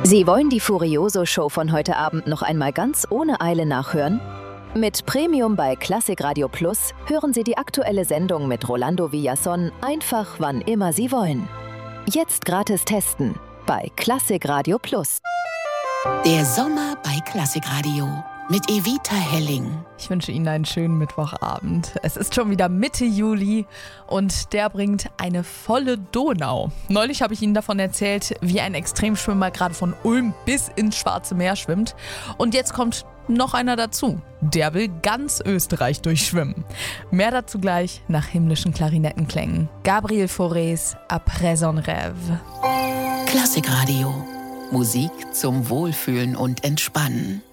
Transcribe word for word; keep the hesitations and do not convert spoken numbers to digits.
Sie wollen die Furioso-Show von heute Abend noch einmal ganz ohne Eile nachhören? Mit Premium bei Klassik Radio Plus hören Sie die aktuelle Sendung mit Rolando Villazón einfach wann immer Sie wollen. Jetzt gratis testen bei Klassik Radio Plus. Der Sommer bei Klassik Radio mit Evita Helling. Ich wünsche Ihnen einen schönen Mittwochabend. Es ist schon wieder Mitte Juli und der bringt eine volle Donau. Neulich habe ich Ihnen davon erzählt, wie ein Extremschwimmer gerade von Ulm bis ins Schwarze Meer schwimmt. Und jetzt kommt noch einer dazu. Der will ganz Österreich durchschwimmen. Mehr dazu gleich nach himmlischen Klarinettenklängen. Gabriel Faurés Après un rêve. Klassik Radio. Musik zum Wohlfühlen und Entspannen.